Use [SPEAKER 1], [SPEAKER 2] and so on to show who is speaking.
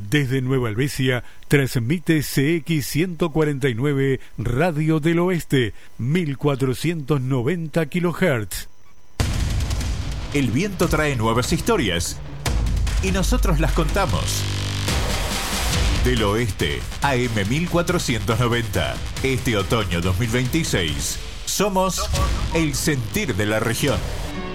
[SPEAKER 1] Desde Nueva Helvecia transmite CX149 Radio del Oeste, 1490 kHz.
[SPEAKER 2] El viento trae nuevas historias y nosotros las contamos. Del Oeste, AM 1490. Este otoño 2026 somos el sentir de la región.